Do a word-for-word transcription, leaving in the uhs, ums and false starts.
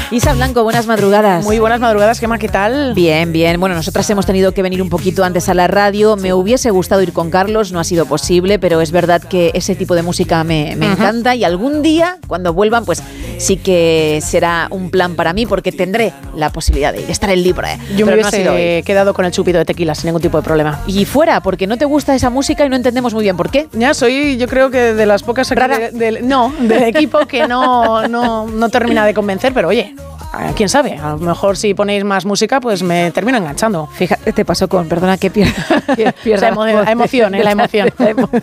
Isa Blanco, buenas madrugadas. Muy buenas madrugadas, Gemma, ¿qué tal? Bien, bien. Bueno, nosotras hemos tenido que venir un poquito antes a la radio. Me hubiese gustado ir con Carlos, no ha sido posible, pero es verdad que ese tipo de música me, me uh-huh. encanta y algún día, cuando vuelvan, pues sí que será un plan para mí porque tendré la posibilidad de ir, estar en libre. Yo pero me hubiese no quedado con el chupito de tequila sin ningún tipo de problema. Y fuera, porque no te gusta esa música y no entendemos muy bien por qué. Ya soy, yo creo que de las pocas... De, de, no, del equipo que no, no, no termina de convencer, pero oye, quién sabe, a lo mejor si ponéis más música pues me termino enganchando. Fíjate, te pasó con, perdona que pierda, pierda o sea, la emoción, eh, la emoción.